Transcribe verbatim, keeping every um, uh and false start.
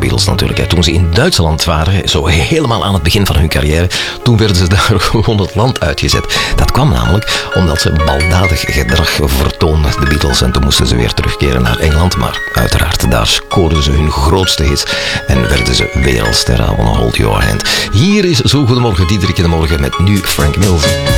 Beatles natuurlijk. Hè. Toen ze in Duitsland waren, zo helemaal aan het begin van hun carrière, toen werden ze daar gewoon het land uitgezet. Dat kwam namelijk omdat ze baldadig gedrag vertoonden, de Beatles. En toen moesten ze weer terugkeren naar Engeland. Maar uiteraard, daar scoorden ze hun grootste hits en werden ze wereldsterren. I Wanna Hold Your Hand. Hier is Zo Goedemorgen, Diederik in de Morgen met nu Frank Mills.